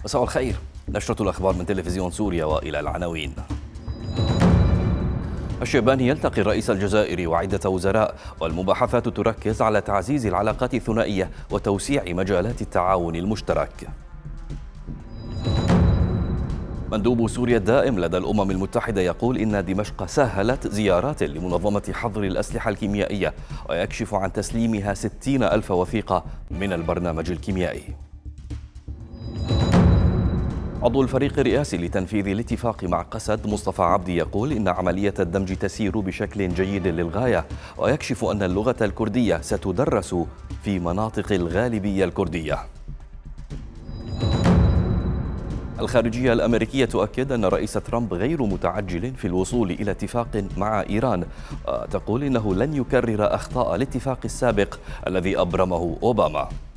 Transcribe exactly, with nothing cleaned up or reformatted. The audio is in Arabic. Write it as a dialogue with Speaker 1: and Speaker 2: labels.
Speaker 1: مساء الخير. نشرة الأخبار من تلفزيون سوريا وإلى العناوين. الشيباني يلتقي رئيس الجزائر وعدة وزراء، والمباحثات تركز على تعزيز العلاقات الثنائية وتوسيع مجالات التعاون المشترك. مندوب سوريا الدائم لدى الأمم المتحدة يقول إن دمشق سهلت زيارات لمنظمة حظر الأسلحة الكيميائية، ويكشف عن تسليمها ستين ألف وثيقة من البرنامج الكيميائي. عضو الفريق الرئاسي لتنفيذ الاتفاق مع قسد مصطفى عبدي يقول إن عملية الدمج تسير بشكل جيد للغاية، ويكشف أن اللغة الكردية ستدرس في مناطق الغالبية الكردية. الخارجية الأمريكية تؤكد أن رئيس ترامب غير متعجل في الوصول إلى اتفاق مع إيران، وتقول إنه لن يكرر أخطاء الاتفاق السابق الذي أبرمه أوباما.